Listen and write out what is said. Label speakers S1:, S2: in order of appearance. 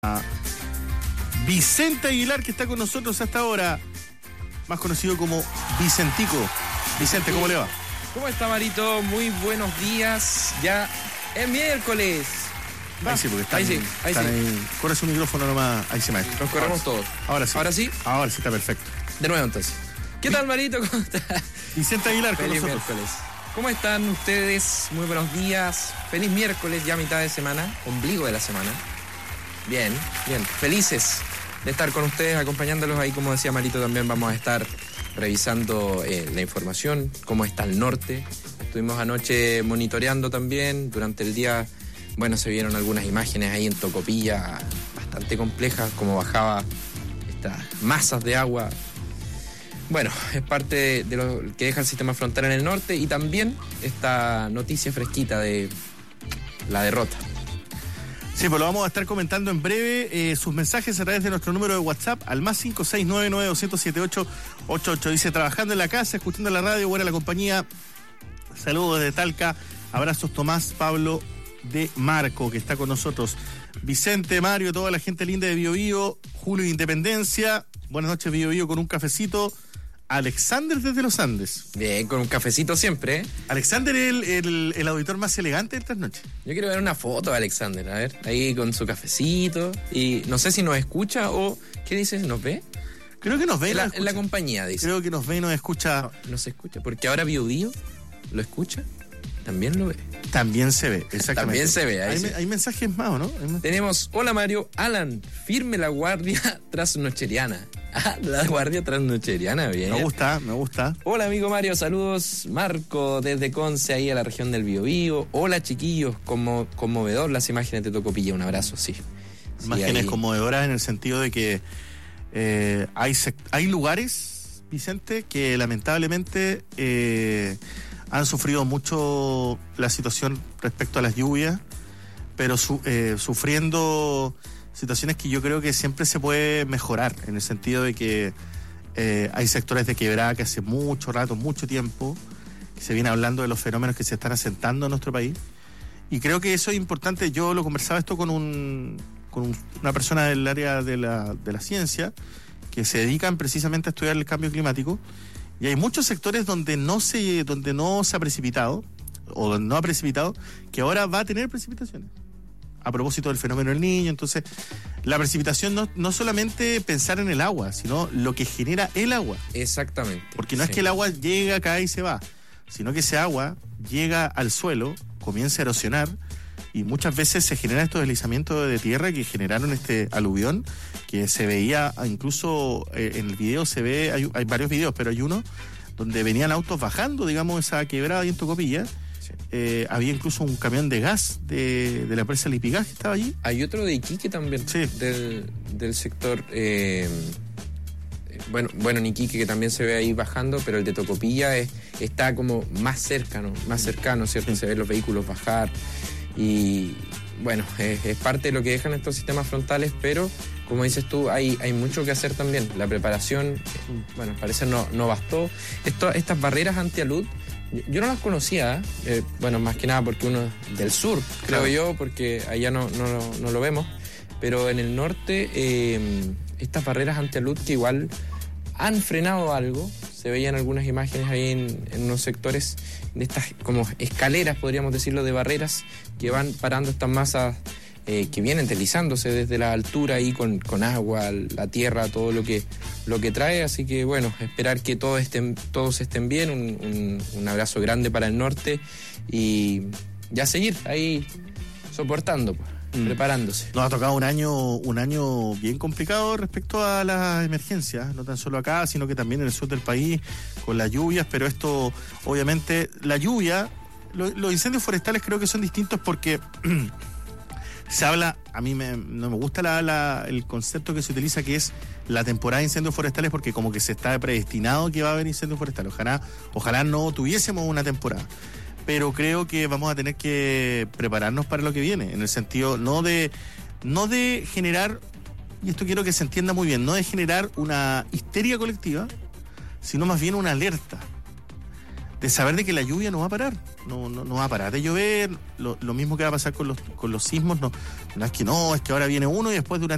S1: Vicente Aguilar, que está con nosotros hasta ahora, más conocido como Vicentico. Vicente, ¿cómo le va?
S2: ¿Cómo está, Marito? Muy buenos días. Ya es miércoles.
S1: Ahí sí, porque
S2: ahí sí.
S1: Corre su micrófono nomás. Ahí sí, maestro.
S2: Nos corremos todos.
S1: Ahora sí.
S2: ¿Ahora sí?
S1: Ahora sí, está perfecto.
S2: De nuevo, entonces. ¿Qué tal, Marito? ¿Cómo está?
S1: Vicente Aguilar con
S2: Feliz
S1: nosotros.
S2: miércoles. ¿Cómo están ustedes? Muy buenos días. Feliz miércoles, ya mitad de semana, ombligo de la semana. Bien, bien. Felices de estar con ustedes, acompañándolos ahí, como decía Marito, también vamos a estar revisando la información, cómo está el norte. Estuvimos anoche monitoreando también, durante el día, bueno, se vieron algunas imágenes ahí en Tocopilla bastante complejas, como bajaba estas masas de agua. Bueno, es parte de lo que deja el sistema frontal en el norte y también esta noticia fresquita de la derrota.
S1: Sí, pues lo vamos a estar comentando en breve. Sus mensajes a través de nuestro número de WhatsApp al más 56992078888. Dice, trabajando en la casa, escuchando la radio, buena la compañía. Saludos desde Talca. Abrazos Tomás, Pablo de Marco, que está con nosotros. Vicente, Mario, toda la gente linda de Bio Bio. Julio de Independencia. Buenas noches, Bio Bio, con un cafecito. Alexander desde los Andes.
S2: Bien, con un cafecito siempre, ¿eh?
S1: Alexander es el auditor más elegante de estas noches.
S2: Yo quiero ver una foto de Alexander, a ver, ahí con su cafecito. Y no sé si nos escucha o... ¿Qué dices? ¿Nos ve?
S1: Creo que nos ve.
S2: En la compañía, dice.
S1: Creo que nos ve y nos escucha.
S2: No se escucha, porque ahora Bio Bio lo escucha, también lo ve.
S1: También se ve, exactamente.
S2: También se ve, ahí sí.
S1: Hay mensajes más, ¿o no?
S2: Tenemos, hola Mario, Alan, firme la guardia trasnocheriana. Ah, la guardia trasnocheriana, bien.
S1: Me gusta.
S2: Hola amigo Mario, saludos. Marco desde Conce, ahí a la región del Biobío. Hola chiquillos, conmovedor las imágenes de Tocopilla, un abrazo, sí.
S1: Imágenes conmovedoras en el sentido de que hay lugares, Vicente, que lamentablemente han sufrido mucho la situación respecto a las lluvias, pero sufriendo situaciones que yo creo que siempre se puede mejorar, en el sentido de que hay sectores de quebrada que hace mucho rato, mucho tiempo, que se viene hablando de los fenómenos que se están asentando en nuestro país, y creo que eso es importante. Yo lo conversaba esto con una persona del área de la ciencia, que se dedican precisamente a estudiar el cambio climático, y hay muchos sectores donde no se ha precipitado, o donde no ha precipitado, que ahora va a tener precipitaciones. A propósito del fenómeno del Niño. Entonces, la precipitación no solamente pensar en el agua, sino lo que genera el agua.
S2: Exactamente.
S1: Porque no es que el agua llega, cae y se va, sino que ese agua llega al suelo, comienza a erosionar, y muchas veces se generan estos deslizamientos de tierra que generaron este aluvión, que se veía incluso en el video, se ve, hay varios videos, pero hay uno donde venían autos bajando, digamos, esa quebrada ahí en Tocopilla. Había incluso un camión de gas de la empresa Lipigas que estaba allí.
S2: Hay otro de Iquique también,
S1: sí,
S2: del sector, bueno, en Iquique, que también se ve ahí bajando, pero el de Tocopilla está como más cercano, ¿cierto? Sí. Se ven los vehículos bajar y bueno, es parte de lo que dejan estos sistemas frontales, pero como dices tú, hay mucho que hacer también. La preparación, bueno, al parecer no bastó. Estas barreras antialud, yo no las conocía, bueno, más que nada porque uno del sur, creo yo, porque allá no lo vemos, pero en el norte estas barreras antialud que igual han frenado algo. Se veían algunas imágenes ahí en unos sectores de estas como escaleras, podríamos decirlo, de barreras que van parando estas masas que vienen deslizándose desde la altura ahí con agua, la tierra, todo lo que trae. Así que bueno, esperar que todos estén bien. Un abrazo grande para el norte y ya seguir ahí soportando, pues. Preparándose.
S1: Nos ha tocado un año bien complicado respecto a las emergencias, no tan solo acá, sino que también en el sur del país, con las lluvias, pero esto, obviamente, la lluvia, los incendios forestales creo que son distintos porque se habla, a mí no me gusta el concepto que se utiliza, que es la temporada de incendios forestales, porque como que se está predestinado que va a haber incendios forestales. Ojalá no tuviésemos una temporada. Pero creo que vamos a tener que prepararnos para lo que viene, en el sentido no de generar, y esto quiero que se entienda muy bien, no de generar una histeria colectiva, sino más bien una alerta de saber de que la lluvia no va a parar, no va a parar de llover. Lo mismo que va a pasar con los sismos, no es que ahora viene uno y después durante